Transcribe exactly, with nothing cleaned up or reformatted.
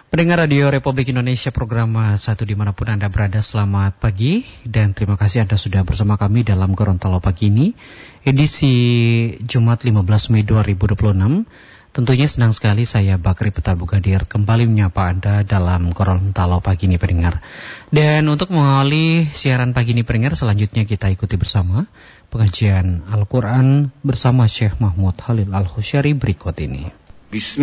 Pendengar Radio Republik Indonesia program satu dimanapun Anda berada, selamat pagi dan terima kasih Anda sudah bersama kami dalam Gorontalo pagi ini, edisi Jumat lima belas Mei dua ribu dua puluh enam. Tentunya senang sekali saya Bakri Petabu Gadir kembali menyapa Anda dalam Gorontalo pagi ini pendengar. Dan untuk mengawali siaran pagi ini pendengar, selanjutnya kita ikuti bersama pengajian Al-Quran bersama Syekh Mahmud Khalil Al-Khusyari berikut ini. Bismillah.